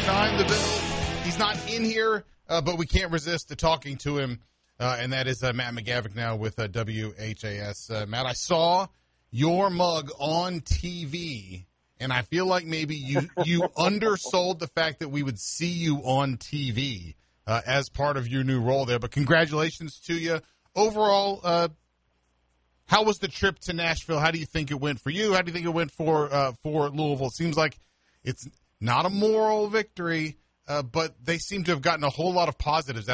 time, the Bill. He's not in here, but we can't resist to talking to him, and that is Matt McGavick now with WHAS. Matt, I saw your mug on TV, and I feel like maybe you undersold the fact that we would see you on TV as part of your new role there. But congratulations to you. Overall, how was the trip to Nashville? How do you think it went for you? How do you think it went for Louisville? It seems like it's not a moral victory, but they seem to have gotten a whole lot of positives